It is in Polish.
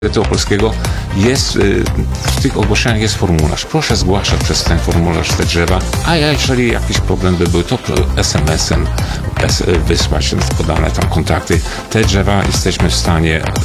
Opolskiego jest, w tych ogłoszeniach jest formularz. Proszę zgłaszać przez ten formularz te drzewa, a jeżeli jakiś problem by był, to SMS-em wysłać podane tam kontakty. Te drzewa jesteśmy w stanie